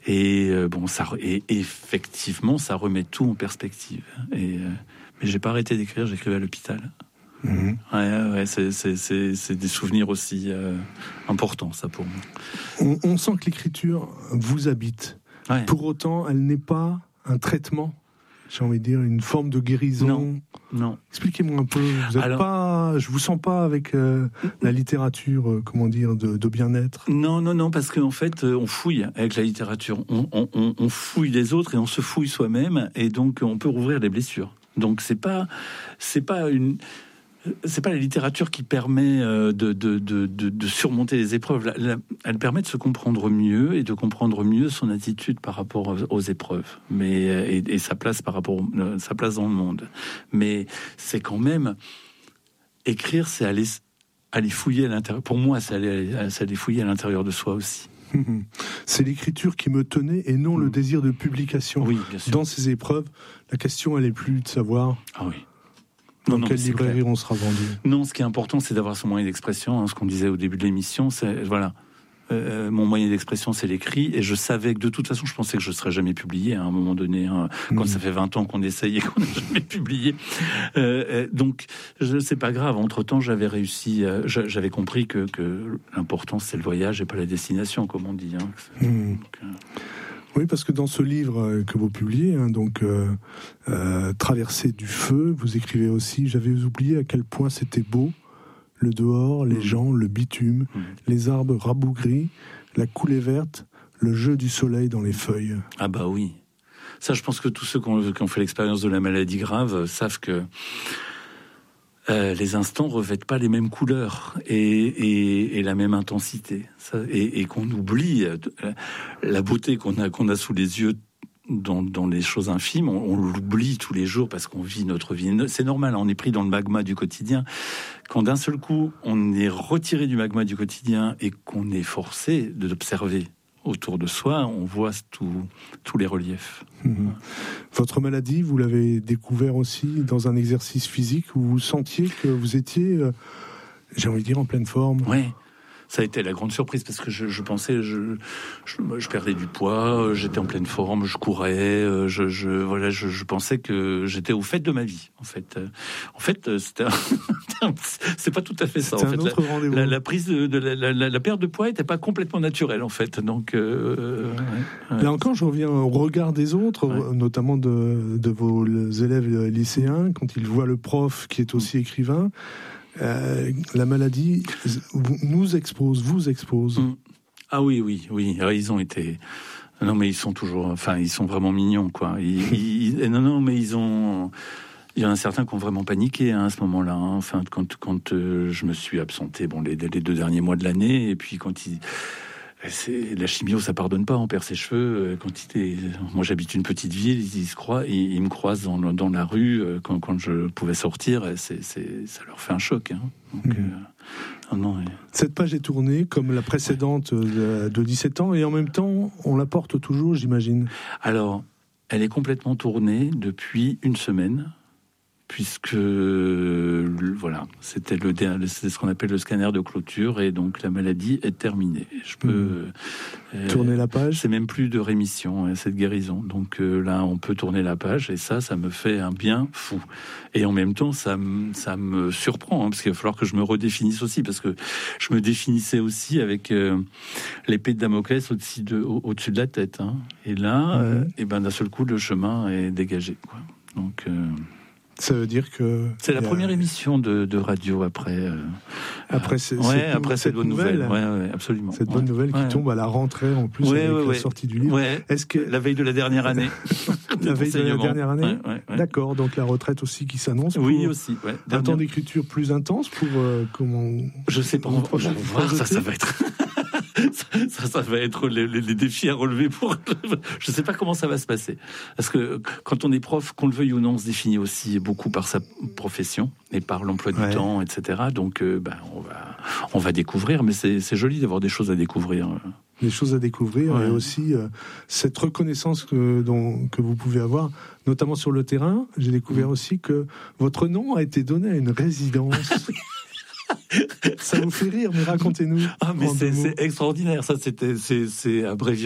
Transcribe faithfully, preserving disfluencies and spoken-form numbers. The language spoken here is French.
Et euh, bon, ça, et effectivement, ça remet tout en perspective. Et, euh, mais j'ai pas arrêté d'écrire, j'écrivais à l'hôpital. Mmh. Ouais, ouais, c'est, c'est, c'est, c'est des souvenirs aussi euh, importants, ça, pour moi. On, on sent que l'écriture vous habite. Ouais. Pour autant, elle n'est pas un traitement, j'ai envie de dire, une forme de guérison. Non, non. Expliquez-moi un peu. Vous êtes Alors, pas, je vous sens pas avec euh, la littérature, euh, comment dire, de, de bien-être. Non, non, non, parce qu'en fait, on fouille avec la littérature. On, on, on fouille les autres et on se fouille soi-même, et donc on peut rouvrir les blessures. Donc c'est pas, c'est pas une. C'est pas la littérature qui permet de, de, de, de, de surmonter les épreuves. Elle permet de se comprendre mieux et de comprendre mieux son attitude par rapport aux épreuves, mais et, et sa place par rapport sa place dans le monde. Mais c'est quand même écrire, c'est aller aller fouiller à l'intérieur. Pour moi, c'est aller, c'est aller fouiller à l'intérieur de soi aussi. C'est l'écriture qui me tenait et non mmh. le désir de publication. Oui, bien sûr. Dans ces épreuves, la question elle est plus de savoir. Ah oui. Dans non, quelle non, librairie on sera vendu? Non, ce qui est important, c'est d'avoir son moyen d'expression. Hein, ce qu'on disait au début de l'émission, c'est voilà, euh, mon moyen d'expression, c'est l'écrit. Et je savais que de toute façon, je pensais que je ne serais jamais publié hein, à un moment donné. Hein, mmh. Quand ça fait vingt ans qu'on essaye et qu'on n'a jamais publié. Euh, donc, je, c'est pas grave. Entre temps, j'avais réussi. Euh, j'avais compris que, que l'important, c'est le voyage et pas la destination, comme on dit. Hein. Mmh. Donc, euh... Oui, parce que dans ce livre que vous publiez, hein, donc euh, euh, Traversée du feu, vous écrivez aussi, j'avais oublié à quel point c'était beau, le dehors, les mmh. gens, le bitume, mmh. les arbres rabougris, la coulée verte, le jeu du soleil dans les feuilles. Ah bah oui, ça je pense que tous ceux qui ont, qui ont fait l'expérience de la maladie grave savent que Euh, les instants revêtent pas les mêmes couleurs et, et, et la même intensité. Ça, et, et qu'on oublie la beauté qu'on a, qu'on a sous les yeux dans, dans les choses infimes, on, on l'oublie tous les jours parce qu'on vit notre vie. C'est normal, on est pris dans le magma du quotidien. Quand d'un seul coup, on est retiré du magma du quotidien et qu'on est forcé de l'observer autour de soi, on voit tout, tous les reliefs. Mmh. Votre maladie, vous l'avez découvert aussi dans un exercice physique où vous sentiez que vous étiez, euh, j'ai envie de dire, en pleine forme. Oui. Ça a été la grande surprise parce que je, je pensais, je, je, je perdais du poids, j'étais en pleine forme, je courais, je, je voilà, je, je pensais que j'étais au fait de ma vie. En fait, en fait, c'était, un, c'est pas tout à fait ça. C'est en un fait, autre la, rendez-vous. La, la prise de, de la, la, la perte de poids était pas complètement naturelle en fait. Donc euh, ouais, ouais. Là encore, je reviens au regard des autres, ouais. notamment de, de vos élèves lycéens quand ils voient le prof qui est aussi écrivain. Euh, la maladie nous expose, vous expose. Mmh. Ah oui, oui, oui. Alors, ils ont été. Non, mais ils sont toujours. Enfin, ils sont vraiment mignons, quoi. Ils, ils... Non, non, mais ils ont. Il y en a certains qui ont vraiment paniqué hein, à ce moment-là. Hein. Enfin, quand quand euh, je me suis absenté, bon, les, les deux derniers mois de l'année, et puis quand ils. C'est, la chimio, ça pardonne pas. On perd ses cheveux. Quand il est, moi, j'habite une petite ville. Ils se croient, ils, ils me croisent dans, dans la rue quand, quand je pouvais sortir. C'est, c'est, ça leur fait un choc. Hein. Donc, mmh. euh, oh non, et... Cette page est tournée comme la précédente ouais. de, de dix-sept ans, et en même temps, on la porte toujours, j'imagine. Alors, elle est complètement tournée depuis une semaine. Puisque voilà, c'était le c'est ce qu'on appelle le scanner de clôture et donc la maladie est terminée. Je peux mmh. euh, tourner la page. C'est même plus de rémission, hein, c'est de guérison. Donc euh, là, on peut tourner la page et ça, ça me fait un bien fou. Et en même temps, ça me ça me surprend hein, parce qu'il va falloir que je me redéfinisse aussi parce que je me définissais aussi avec euh, l'épée de Damoclès au-dessus de au- au-dessus de la tête. Hein. Et là, mmh. euh, et ben d'un seul coup, le chemin est dégagé. Quoi. Donc euh, ça veut dire que c'est la première a... émission de, de radio après. Euh, après, c'est, ouais, cette, après cette, cette bonne nouvelle. nouvelle. Ouais, ouais, absolument. Cette ouais. bonne nouvelle qui ouais. tombe à la rentrée en plus ouais, avec ouais, la ouais. sortie du livre. Ouais. Est-ce que la veille de la dernière année La veille de la dernière année. Ouais, ouais, ouais. D'accord. Donc la retraite aussi qui s'annonce. Oui aussi. Ouais. Un temps d'écriture plus intense pour euh, comment. Je sais pas. On va voir. Ça, ça va être. Ça, ça, ça va être les, les, les défis à relever pour. Je sais pas comment ça va se passer. Parce que quand on est prof, qu'on le veuille ou non, on se définit aussi beaucoup par sa profession et par l'emploi du ouais. temps, et cetera. Donc, euh, ben, on va, on va découvrir. Mais c'est, c'est joli d'avoir des choses à découvrir. Des choses à découvrir ouais. et aussi euh, cette reconnaissance que, dont, que vous pouvez avoir, notamment sur le terrain. J'ai découvert mmh. aussi que votre nom a été donné à une résidence. Ça vous fait rire, mais racontez-nous. Ah, mais c'est, c'est extraordinaire. Ça, c'était, c'est, c'est abrévié.